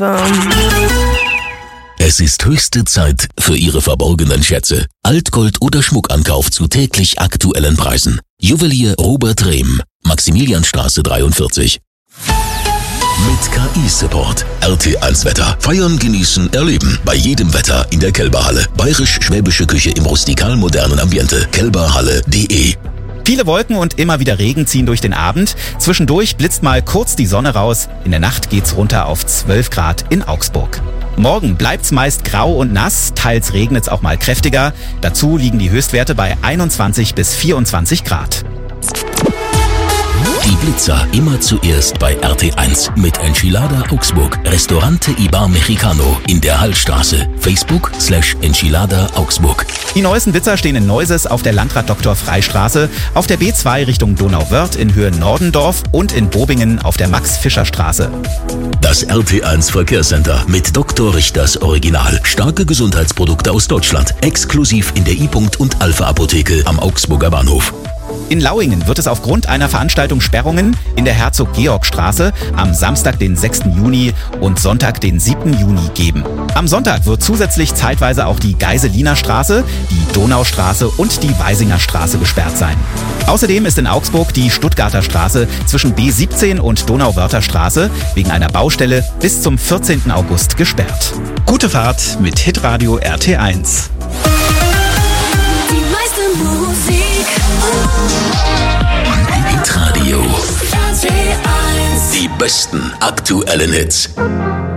Es ist höchste Zeit für Ihre verborgenen Schätze. Altgold oder Schmuckankauf zu täglich aktuellen Preisen. Juwelier Robert Rehm, Maximilianstraße 43. Mit KI-Support. RT1 Wetter. Feiern, genießen, erleben. Bei jedem Wetter in der Kelberhalle. Bayerisch-schwäbische Küche im rustikal-modernen Ambiente. kelberhalle.de. Viele Wolken und immer wieder Regen ziehen durch den Abend. Zwischendurch blitzt mal kurz die Sonne raus. In der Nacht geht's runter auf 12 Grad in Augsburg. Morgen bleibt's meist grau und nass, teils regnet's auch mal kräftiger. Dazu liegen die Höchstwerte bei 21 bis 24 Grad. Die Blitzer immer zuerst bei RT1 mit Enchilada Augsburg. Restaurante Ibar Mexicano in der Hallstraße. Facebook/Enchilada Augsburg. Die neuesten Blitzer stehen in Neuses auf der Landrat Dr. Freistraße, auf der B2 Richtung Donauwörth in Höhe Nordendorf und in Bobingen auf der Max-Fischer-Straße. Das RT1 Verkehrscenter mit Dr. Richters Original. Starke Gesundheitsprodukte aus Deutschland. Exklusiv in der I-Punkt und Alpha Apotheke am Augsburger Bahnhof. In Lauingen wird es aufgrund einer Veranstaltung Sperrungen in der Herzog-Georg-Straße am Samstag, den 6. Juni und Sonntag, den 7. Juni geben. Am Sonntag wird zusätzlich zeitweise auch die Geiseliner Straße, die Donaustraße und die Weisinger Straße gesperrt sein. Außerdem ist in Augsburg die Stuttgarter Straße zwischen B17 und Donauwörther Straße wegen einer Baustelle bis zum 14. August gesperrt. Gute Fahrt mit Hitradio RT1. Die meiste Musik. Hitradio. RT1. Die besten aktuellen Hits.